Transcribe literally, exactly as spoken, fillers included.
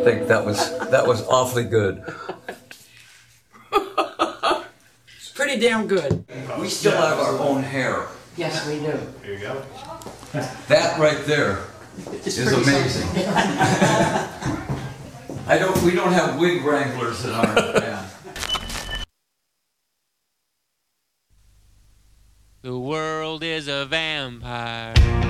think that was that was awfully good. It's pretty damn good. We still have our own hair. Yes, we do. There you go. That right there It's is pretty amazing. I don't. We don't have wig wranglers in our band. The world is a vampire.